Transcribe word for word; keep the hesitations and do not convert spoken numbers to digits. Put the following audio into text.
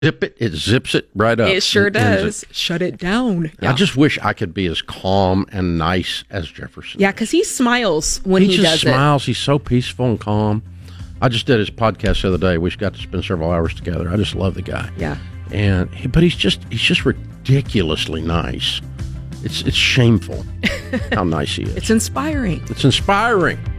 zip it, it zips it right up. It sure and ends does. it. Shut it down. Yeah. I just wish I could be as calm and nice as Jefferson. Yeah, because he smiles when he, he, just does smiles. He's so peaceful and calm. I just did his podcast the other day. We got to spend several hours together. I just love the guy. Yeah. And he, but he's just he's just ridiculously nice. It's it's shameful how nice he is. it. It's inspiring. It's inspiring.